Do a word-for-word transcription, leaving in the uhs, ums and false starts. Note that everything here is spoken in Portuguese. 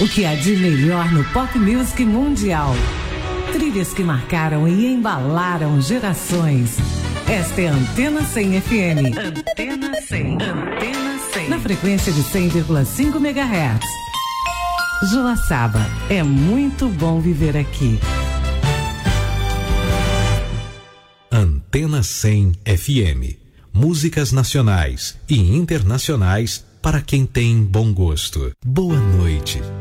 O que há de melhor no pop music mundial. Trilhas que marcaram e embalaram gerações. Esta é a Antena cem F M. Antena cem. Antena cem. Na frequência de cem vírgula cinco megahertz. Joaçaba, é muito bom viver aqui. Antena cem F M. Músicas nacionais e internacionais para quem tem bom gosto. Boa noite.